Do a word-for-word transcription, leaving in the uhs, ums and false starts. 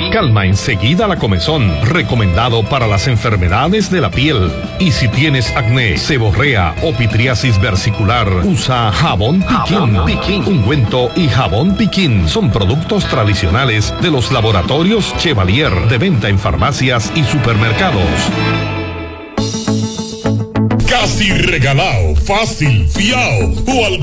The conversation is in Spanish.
Calma enseguida la comezón. Recomendado para las enfermedades de la piel. Y si tienes acné, seborrea o pitriasis versicular, usa jabón Piquín. Piquín. Ungüento y jabón Piquín son productos tradicionales de los laboratorios Chevalier, de venta en farmacias y supermercados. Casi regalado, fácil, fiao o al